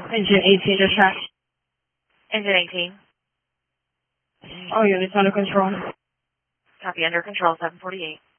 Engine 18 dispatch. Engine 18. All units under control. Copy, under control, 748.